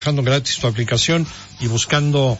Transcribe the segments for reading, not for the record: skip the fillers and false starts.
Bajando gratis tu aplicación y buscando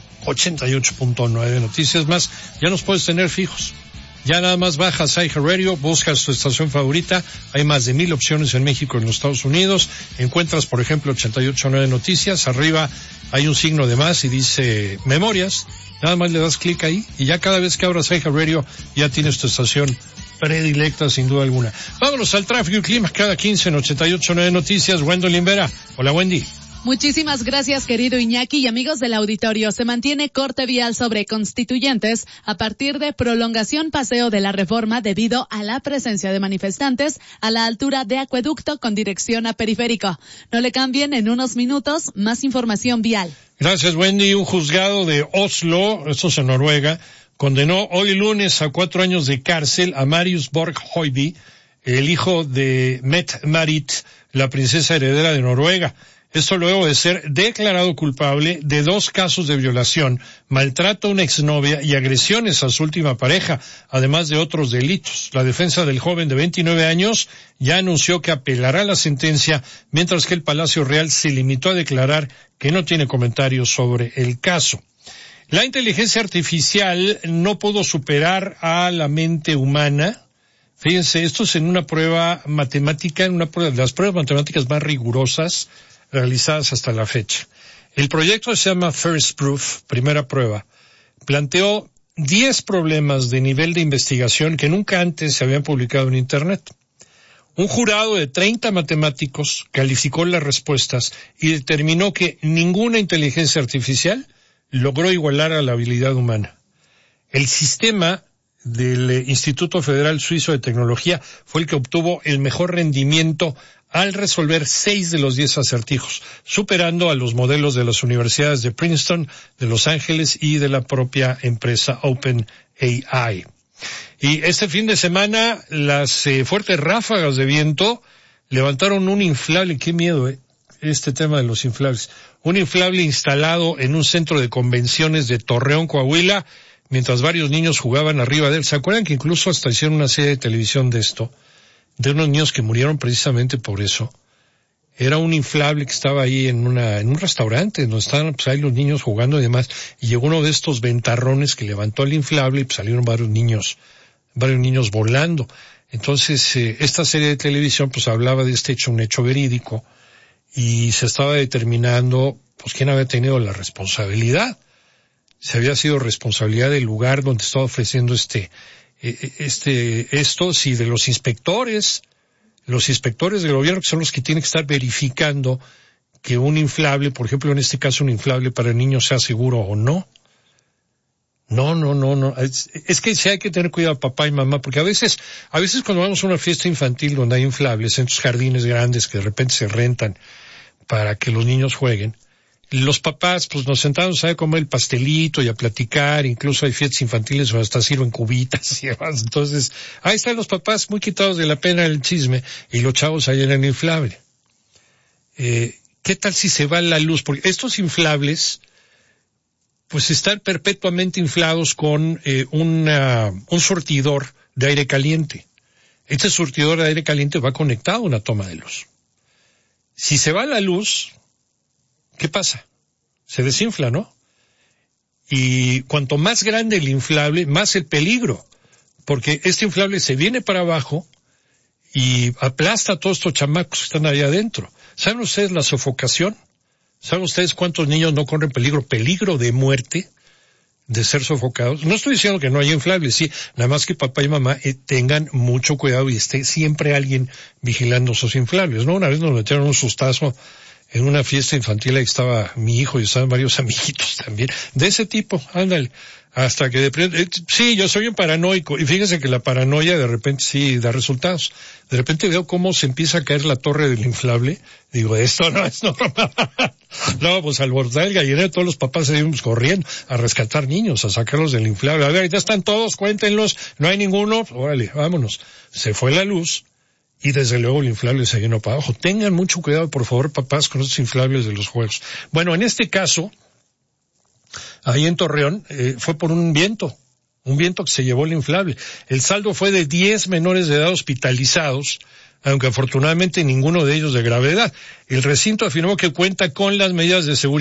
88.9 Noticias Más, ya nos puedes tener fijos. Ya nada más bajas iHeartRadio, buscas tu estación favorita, hay más de 1000 opciones en México y en los Estados Unidos, encuentras por ejemplo 88.9 Noticias, arriba hay un signo de más y dice Memorias, nada más le das clic ahí y ya cada vez que abras iHeartRadio ya tienes tu estación predilecta sin duda alguna. Vámonos al tráfico y clima cada 15 en 88.9 Noticias. Gwendolyn Vera. Hola Wendy. Muchísimas gracias, querido Iñaki, y amigos del auditorio. Se mantiene corte vial sobre Constituyentes a partir de prolongación Paseo de la Reforma debido a la presencia de manifestantes a la altura de Acueducto con dirección a Periférico. No le cambien, en unos minutos más información vial. Gracias, Wendy. Un juzgado de Oslo, esto es en Noruega, condenó hoy lunes a 4 años de cárcel a Marius Borg Høiby, el hijo de Mette-Marit, la princesa heredera de Noruega. Esto luego de ser declarado culpable de 2 casos de violación, maltrato a una exnovia y agresiones a su última pareja, además de otros delitos. La defensa del joven de 29 años ya anunció que apelará la sentencia, mientras que el Palacio Real se limitó a declarar que no tiene comentarios sobre el caso. La inteligencia artificial no pudo superar a la mente humana. Fíjense, esto es en una prueba matemática, en una prueba de las pruebas matemáticas más rigurosas realizadas hasta la fecha. El proyecto se llama First Proof, primera prueba. Planteó 10 problemas de nivel de investigación que nunca antes se habían publicado en Internet. Un jurado de 30 matemáticos calificó las respuestas y determinó que ninguna inteligencia artificial logró igualar a la habilidad humana. El sistema del Instituto Federal Suizo de Tecnología fue el que obtuvo el mejor rendimiento al resolver 6 de los 10 acertijos, superando a los modelos de las universidades de Princeton, de Los Ángeles y de la propia empresa OpenAI. Y este fin de semana las fuertes ráfagas de viento levantaron un inflable, qué miedo, este tema de los inflables, un inflable instalado en un centro de convenciones de Torreón, Coahuila, mientras varios niños jugaban arriba de él. ¿Se acuerdan que incluso hasta hicieron una serie de televisión de esto? De unos niños que murieron precisamente por eso. Era un inflable que estaba ahí en un restaurante donde estaban pues ahí los niños jugando y demás, y llegó uno de estos ventarrones que levantó el inflable y pues salieron varios niños volando. Entonces, esta serie de televisión pues hablaba de este hecho, un hecho verídico, y se estaba determinando pues quién había tenido la responsabilidad. Si había sido responsabilidad del lugar donde estaba ofreciendo si de los inspectores del gobierno, que son los que tienen que estar verificando que un inflable, por ejemplo en este caso un inflable para niños, sea seguro o no. No. Es que sí hay que tener cuidado papá y mamá, porque a veces cuando vamos a una fiesta infantil donde hay inflables, en estos jardines grandes que de repente se rentan para que los niños jueguen, los papás pues nos sentamos a comer el pastelito y a platicar, incluso hay fiestas infantiles donde hasta sirven cubitas y demás. Entonces, ahí están los papás muy quitados de la pena del chisme y los chavos ahí en el inflable. ¿Qué tal si se va la luz? Porque estos inflables pues están perpetuamente inflados con un surtidor de aire caliente. Este surtidor de aire caliente va conectado a una toma de luz. Si se va la luz, ¿qué pasa? Se desinfla, ¿no? Y cuanto más grande el inflable, más el peligro, porque este inflable se viene para abajo y aplasta a todos estos chamacos que están allá adentro. ¿Saben ustedes la sofocación? ¿Saben ustedes cuántos niños no corren peligro de muerte, de ser sofocados? No estoy diciendo que no haya inflables, sí, nada más que papá y mamá tengan mucho cuidado y esté siempre alguien vigilando esos inflables, ¿no? Una vez nos metieron un sustazo en una fiesta infantil, ahí estaba mi hijo y estaban varios amiguitos también, de ese tipo, ándale, hasta que de repente, sí, yo soy un paranoico, y fíjense que la paranoia de repente sí da resultados. De repente veo cómo se empieza a caer la torre del inflable, digo, esto no es normal. No, pues al bordar el gallinero, todos los papás seguimos corriendo a rescatar niños, a sacarlos del inflable. A ver, ya están todos, cuéntenlos, no hay ninguno, órale, vámonos. Se fue la luz. Y desde luego el inflable se llenó para abajo. Tengan mucho cuidado, por favor, papás, con estos inflables de los juegos. Bueno, en este caso, ahí en Torreón, fue por un viento que se llevó el inflable. El saldo fue de 10 menores de edad hospitalizados, aunque afortunadamente ninguno de ellos de gravedad. El recinto afirmó que cuenta con las medidas de seguridad